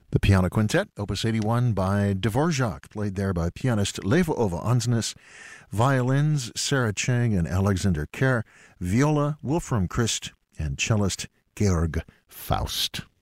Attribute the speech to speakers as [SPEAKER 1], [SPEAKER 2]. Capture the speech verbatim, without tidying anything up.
[SPEAKER 1] The Piano Quintet, Opus eighty-one by Dvorak, played there by pianist Leva Ova Ansnes, violins Sarah Cheng and Alexander Kerr, viola Wolfram Christ, and cellist Georg Faust.